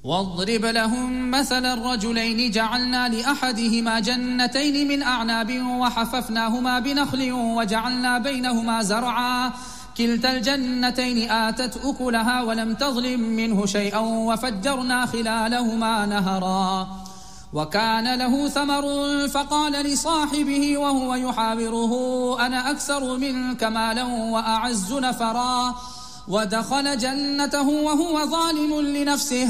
واضرب لهم مثل الرجلين جعلنا لأحدهما جنتين من أعناب وحففناهما بنخل وجعلنا بينهما زرعا كلتا الجنتين آتت أكلها ولم تظلم منه شيئا وفجرنا خلالهما نهرا وكان له ثمر فقال لصاحبه وهو يحاوره أنا أكثر منك مالا وأعز نفرا ودخل جنته وهو ظالم لنفسه